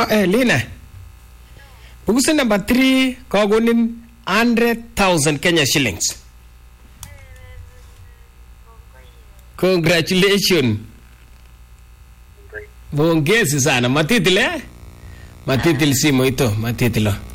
Lina. Bukusu number 3 kogonin 100,000 Kenya shillings. Congratulations. Bongezi sana. Matitile? Matitil simo ito. Matitilo.